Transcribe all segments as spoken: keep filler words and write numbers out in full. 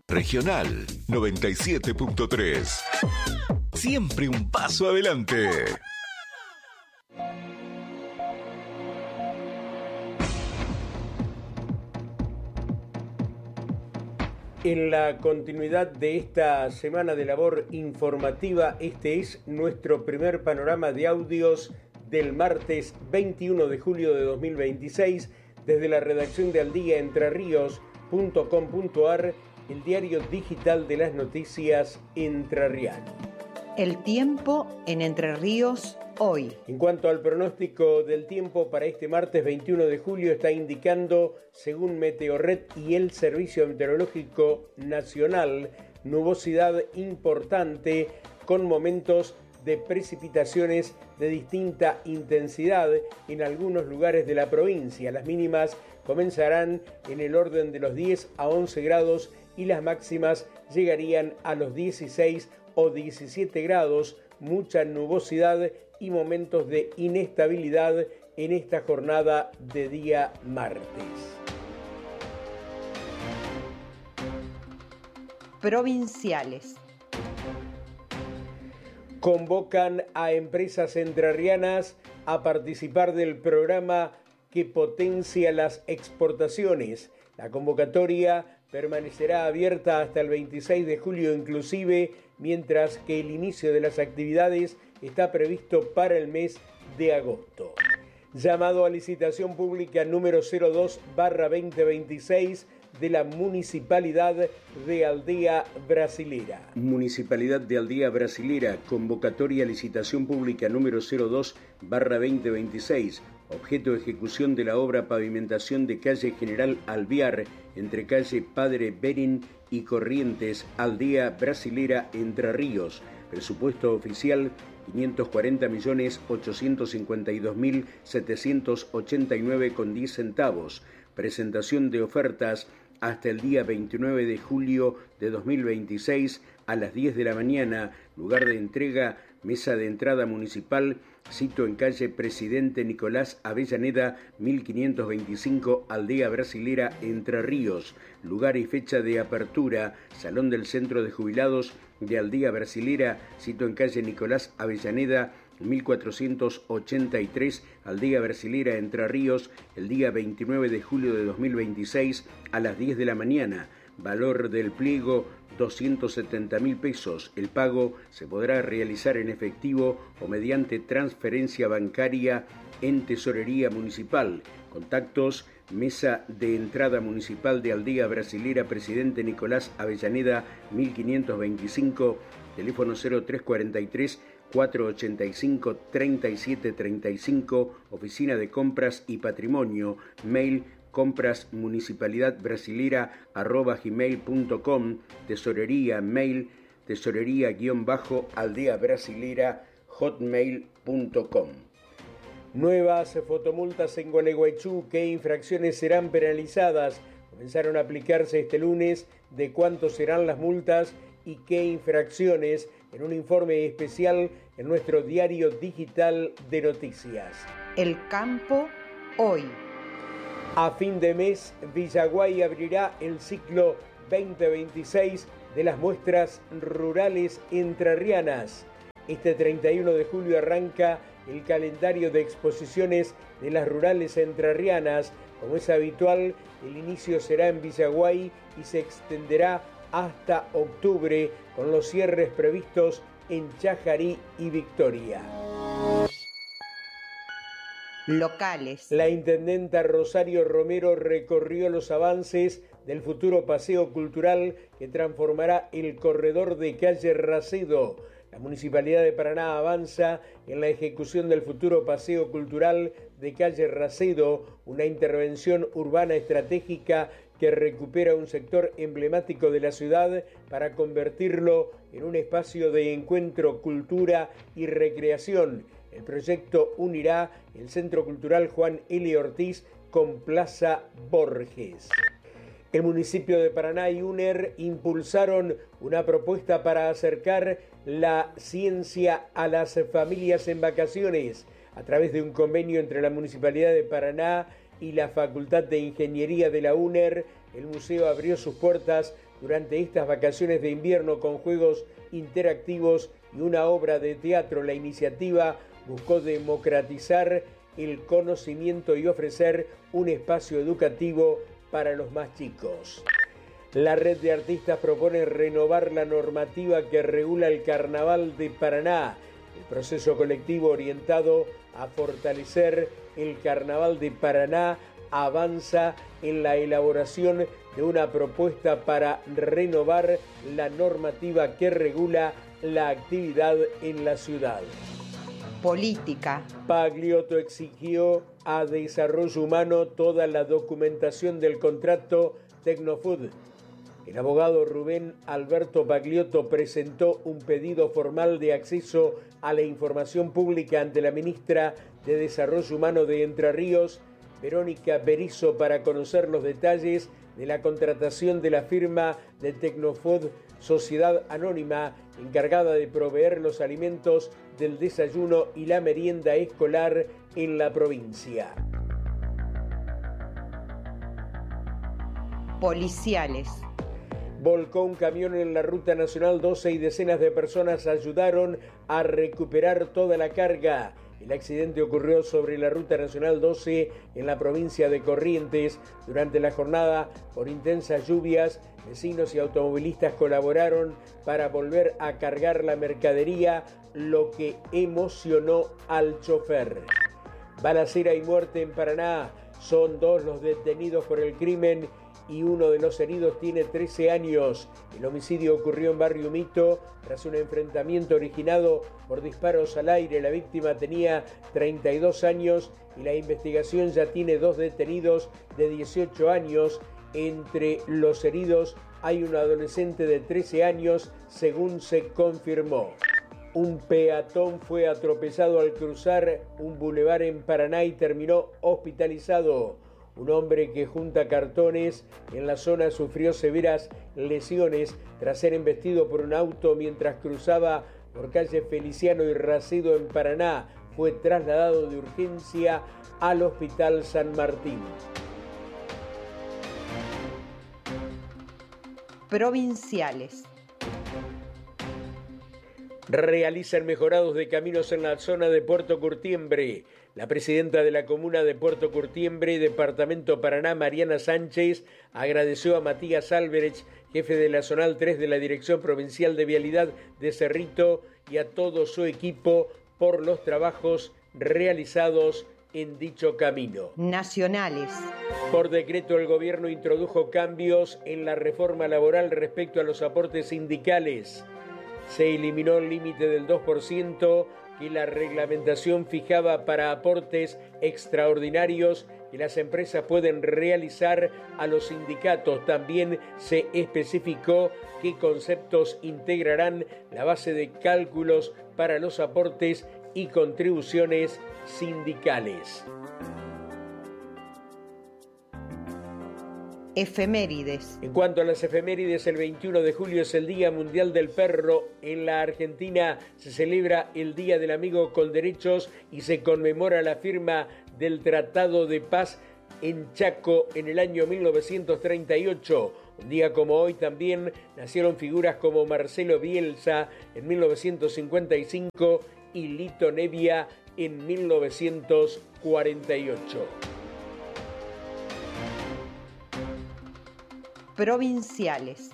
Regional noventa y siete punto tres. Siempre un paso adelante. En la continuidad de esta semana de labor informativa, este es nuestro primer panorama de audios del martes veintiuno de julio de dos mil veintiséis, desde la redacción de aldía entre ríos punto com punto ar, el diario digital de las noticias entrerriano. El tiempo en Entre Ríos hoy. En cuanto al pronóstico del tiempo para este martes veintiuno de julio, está indicando, según Meteorred y el Servicio Meteorológico Nacional, nubosidad importante con momentos de precipitaciones de distinta intensidad en algunos lugares de la provincia. Las mínimas comenzarán en el orden de los diez a once grados y las máximas llegarían a los dieciséis o diecisiete grados. Mucha nubosidad y momentos de inestabilidad en esta jornada de día martes. Provinciales. Convocan a empresas entrerrianas a participar del programa que potencia las exportaciones. La convocatoria permanecerá abierta hasta el veintiséis de julio inclusive, mientras que el inicio de las actividades está previsto para el mes de agosto. Llamado a licitación pública número cero dos barra veinte veintiséis de la Municipalidad de Aldea Brasilera. Municipalidad de Aldea Brasilera, convocatoria a licitación pública número cero dos barra veinte veintiséis, objeto de ejecución de la obra pavimentación de calle General Alvear, entre calle Padre Berín y Corrientes, Aldea Brasilera, Entre Ríos. Presupuesto oficial quinientos cuarenta millones ochocientos cincuenta y dos mil setecientos ochenta y nueve con diez centavos. Presentación de ofertas hasta el día veintinueve de julio de dos mil veintiséis a las diez de la mañana. Lugar de entrega, mesa de entrada municipal, sito en calle Presidente Nicolás Avellaneda mil quinientos veinticinco, Aldea Brasilera, Entre Ríos. Lugar y fecha de apertura, Salón del Centro de Jubilados de Aldea Brasilera, sito en calle Nicolás Avellaneda mil cuatrocientos ochenta y tres, Aldea Brasilera, Entre Ríos, el día veintinueve de julio de dos mil veintiséis a las diez de la mañana. Valor del pliego doscientos setenta mil pesos. El pago se podrá realizar en efectivo o mediante transferencia bancaria en Tesorería Municipal. Contactos: Mesa de Entrada Municipal de Aldea Brasilera, Presidente Nicolás Avellaneda mil quinientos veinticinco, teléfono cero tres cuarenta y tres cuatrocientos ochenta y cinco treinta y siete treinta y cinco, Oficina de Compras y Patrimonio, mail compras municipalidad brasilera arroba gmail punto com, tesorería, mail tesorería guión bajo aldea brasilera hotmail punto com. Nuevas fotomultas en Gualeguaychú. ¿Qué infracciones serán penalizadas? Comenzaron a aplicarse este lunes. ¿De cuánto serán las multas y qué infracciones? En un informe especial en nuestro diario digital de noticias. El campo hoy. A fin de mes, Villaguay abrirá el ciclo veinte veintiséis de las muestras rurales entrerrianas. Este treinta y uno de julio arranca el calendario de exposiciones de las rurales entrerrianas. Como es habitual, el inicio será en Villaguay y se extenderá hasta octubre, con los cierres previstos en Chajarí y Victoria. Locales. La intendenta Rosario Romero recorrió los avances del futuro paseo cultural que transformará el corredor de calle Racedo. La Municipalidad de Paraná avanza en la ejecución del futuro paseo cultural de calle Racedo, una intervención urbana estratégica que recupera un sector emblemático de la ciudad para convertirlo en un espacio de encuentro, cultura y recreación. El proyecto unirá el Centro Cultural Juan L. Ortiz con Plaza Borges. El municipio de Paraná y UNER impulsaron una propuesta para acercar la ciencia a las familias en vacaciones. A través de un convenio entre la Municipalidad de Paraná y la Facultad de Ingeniería de la UNER, el museo abrió sus puertas durante estas vacaciones de invierno con juegos interactivos y una obra de teatro. La iniciativa buscó democratizar el conocimiento y ofrecer un espacio educativo para los más chicos. La red de artistas propone renovar la normativa que regula el Carnaval de Paraná. El proceso colectivo orientado a fortalecer el Carnaval de Paraná avanza en la elaboración de una propuesta para renovar la normativa que regula la actividad en la ciudad. Política. Pagliotto exigió a Desarrollo Humano toda la documentación del contrato Tecnofood. El abogado Rubén Alberto Pagliotto presentó un pedido formal de acceso a la información pública ante la ministra de Desarrollo Humano de Entre Ríos, Verónica Berizo, para conocer los detalles de la contratación de la firma de Tecnofood, sociedad anónima encargada de proveer los alimentos del desayuno y la merienda escolar en la provincia. Policiales. Volcó un camión en la Ruta Nacional doce y decenas de personas ayudaron a recuperar toda la carga. El accidente ocurrió sobre la Ruta Nacional doce en la provincia de Corrientes. Durante la jornada, por intensas lluvias, vecinos y automovilistas colaboraron para volver a cargar la mercadería, lo que emocionó al chofer. Balacera y muerte en Paraná. Son dos los detenidos por el crimen y uno de los heridos tiene trece años. El homicidio ocurrió en Barrio Mito tras un enfrentamiento originado por disparos al aire. La víctima tenía treinta y dos años y la investigación ya tiene dos detenidos de dieciocho años. Entre los heridos hay un adolescente de trece años, según se confirmó. Un peatón fue atropellado al cruzar un bulevar en Paraná y terminó hospitalizado. Un hombre que junta cartones en la zona sufrió severas lesiones tras ser embestido por un auto mientras cruzaba por calle Feliciano y Racedo en Paraná. Fue trasladado de urgencia al Hospital San Martín. Provinciales. Realizan mejorados de caminos en la zona de Puerto Curtiembre. La presidenta de la comuna de Puerto Curtiembre, departamento Paraná, Mariana Sánchez, agradeció a Matías Alberech, jefe de la Zonal tres de la Dirección Provincial de Vialidad de Cerrito, y a todo su equipo por los trabajos realizados en dicho camino. Nacionales. Por decreto, el gobierno introdujo cambios en la reforma laboral respecto a los aportes sindicales. Se eliminó el límite del dos por ciento que la reglamentación fijaba para aportes extraordinarios que las empresas pueden realizar a los sindicatos. También se especificó qué conceptos integrarán la base de cálculos para los aportes y contribuciones sindicales. Efemérides. En cuanto a las efemérides, el veintiuno de julio es el Día Mundial del Perro. En la Argentina se celebra el Día del Amigo con Derechos y se conmemora la firma del Tratado de Paz en Chaco en el año mil novecientos treinta y ocho. Un día como hoy también nacieron figuras como Marcelo Bielsa en mil novecientos cincuenta y cinco y Lito Nebbia en mil novecientos cuarenta y ocho. Provinciales.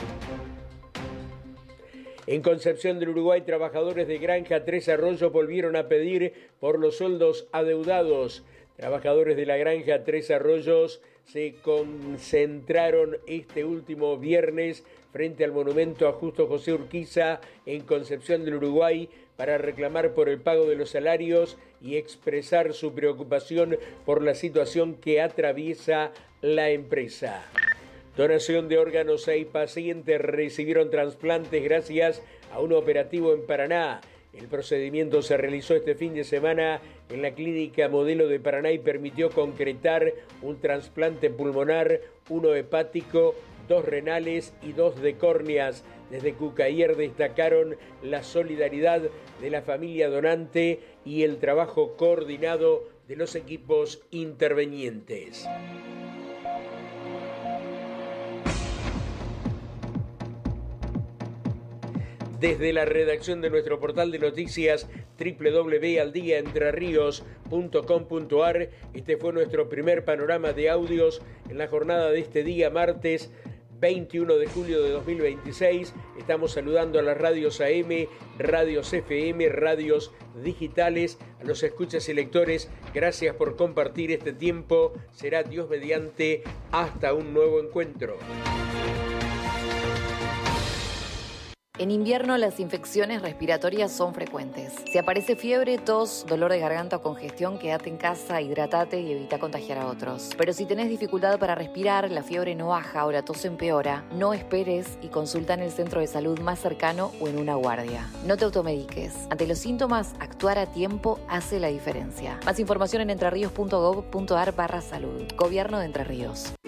En Concepción del Uruguay, trabajadores de Granja Tres Arroyos volvieron a pedir por los sueldos adeudados. Trabajadores de la Granja Tres Arroyos se concentraron este último viernes frente al monumento a Justo José Urquiza en Concepción del Uruguay para reclamar por el pago de los salarios y expresar su preocupación por la situación que atraviesa la empresa. Donación de órganos. Seis pacientes recibieron trasplantes gracias a un operativo en Paraná. El procedimiento se realizó este fin de semana en la Clínica Modelo de Paraná y permitió concretar un trasplante pulmonar, uno hepático, dos renales y dos de córneas. Desde Cucayer destacaron la solidaridad de la familia donante y el trabajo coordinado de los equipos intervenientes. Desde la redacción de nuestro portal de noticias doble u doble u doble u punto al día entre ríos punto com punto a r, este fue nuestro primer panorama de audios en la jornada de este día martes veintiuno de julio de dos mil veintiséis. Estamos saludando a las radios A M, radios F M, radios digitales, a los escuchas y lectores. Gracias por compartir este tiempo. Será Dios mediante hasta un nuevo encuentro. En invierno las infecciones respiratorias son frecuentes. Si aparece fiebre, tos, dolor de garganta o congestión, quédate en casa, hidratate y evita contagiar a otros. Pero si tenés dificultad para respirar, la fiebre no baja o la tos empeora, no esperes y consulta en el centro de salud más cercano o en una guardia. No te automediques. Ante los síntomas, actuar a tiempo hace la diferencia. Más información en entrerríos punto gob punto ar barra salud. Gobierno de Entre Ríos.